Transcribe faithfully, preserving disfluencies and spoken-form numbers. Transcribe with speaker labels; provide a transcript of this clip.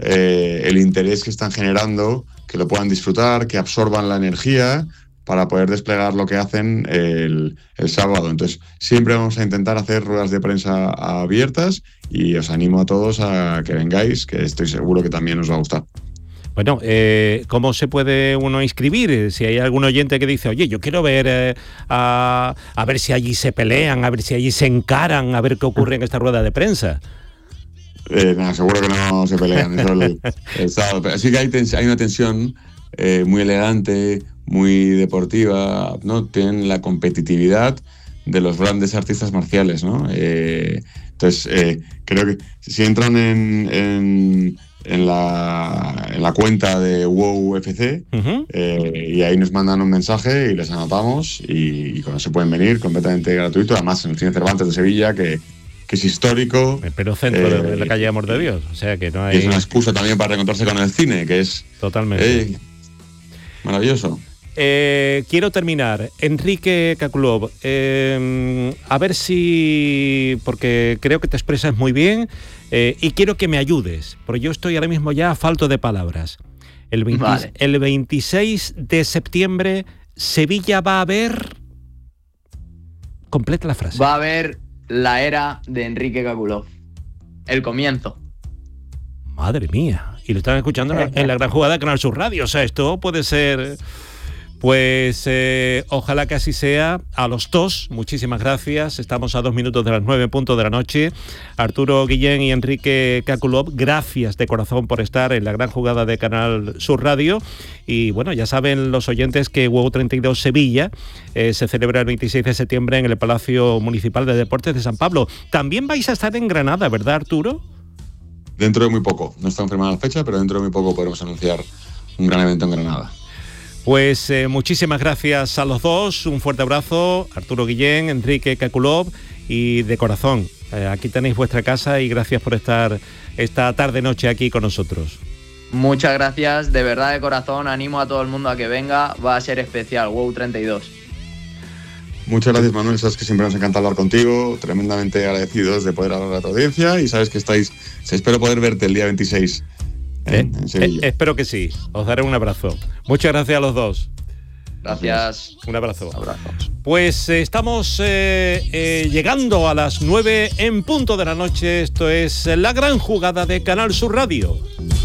Speaker 1: eh, el interés que están generando, que lo puedan disfrutar, que absorban la energía para poder desplegar lo que hacen el, el sábado. Entonces, siempre vamos a intentar hacer ruedas de prensa abiertas y os animo a todos a que vengáis, que estoy seguro que también os va a gustar.
Speaker 2: Bueno, eh, ¿cómo se puede uno inscribir? Si hay algún oyente que dice, oye, yo quiero ver eh, a, a ver si allí se pelean, a ver si allí se encaran, a ver qué ocurre en esta rueda de prensa.
Speaker 1: Eh, no, seguro que no se pelean. Eso el, el sábado. Pero sí que hay, tens- hay una tensión eh, muy elegante, muy deportiva, ¿no? Tienen la competitividad de los grandes artistas marciales, ¿no? Eh, entonces, eh, creo que si entran en, en, en, la, en la cuenta de WOW F C, uh-huh. eh, y ahí nos mandan un mensaje y les anotamos y, y con eso pueden venir completamente gratuito, además en el Cine Cervantes de Sevilla, que que es histórico.
Speaker 2: Pero centro eh, de la calle Amor de Dios, o sea que no hay...
Speaker 1: Es una excusa también para reencontrarse con el cine, que es...
Speaker 2: Totalmente.
Speaker 1: Eh, maravilloso.
Speaker 2: Eh, quiero terminar. Enrique Kakulov, eh, a ver si... porque creo que te expresas muy bien eh, y quiero que me ayudes, porque yo estoy ahora mismo ya falto de palabras. El, veinte, vale. el veintiséis de septiembre, Sevilla va a ver... Completa la frase.
Speaker 3: Va a haber... la era de Enrique Kakulov. El comienzo.
Speaker 2: Madre mía. Y lo están escuchando en la, en la gran jugada de Canal Sur Radio. O sea, esto puede ser... Pues eh, ojalá que así sea. A los dos, muchísimas gracias. Estamos a dos minutos de las nueve en punto de la noche. Arturo Guillén y Enrique Kakulov, gracias de corazón por estar en la gran jugada de Canal Sur Radio. Y bueno, ya saben los oyentes que WOW treinta y dos Sevilla eh, se celebra el veintiséis de septiembre en el Palacio Municipal de Deportes de San Pablo. También vais a estar en Granada, ¿verdad, Arturo?
Speaker 1: Dentro de muy poco. No está confirmada la fecha, pero dentro de muy poco podremos anunciar un gran evento en Granada.
Speaker 2: Pues eh, muchísimas gracias a los dos, un fuerte abrazo, Arturo Guillén, Enrique Kakulov, y de corazón, eh, aquí tenéis vuestra casa y gracias por estar esta tarde-noche aquí con nosotros.
Speaker 3: Muchas gracias, de verdad de corazón, animo a todo el mundo a que venga, va a ser especial, WOW treinta y dos.
Speaker 1: Muchas gracias, Manuel, sabes que siempre nos encanta hablar contigo, tremendamente agradecidos de poder hablar a tu audiencia y sabes que estáis, espero poder verte el día veintiséis.
Speaker 2: Eh, eh, espero que sí, os daré un abrazo. Muchas gracias a los dos.
Speaker 3: Gracias.
Speaker 2: Un abrazo.
Speaker 3: Abrazos.
Speaker 2: Pues eh, estamos eh, eh, llegando a las nueve en punto de la noche. Esto es La Gran Jugada de Canal Sur Radio.